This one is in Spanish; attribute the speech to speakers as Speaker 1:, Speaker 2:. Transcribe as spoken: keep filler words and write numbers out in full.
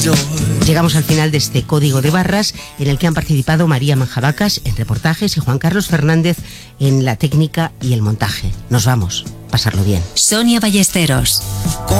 Speaker 1: Llegamos al final de este código de barras en el que han participado María Manjabacas en reportajes y Juan Carlos Fernández en la técnica y el montaje. Nos vamos, pasarlo bien.
Speaker 2: Sonia Ballesteros.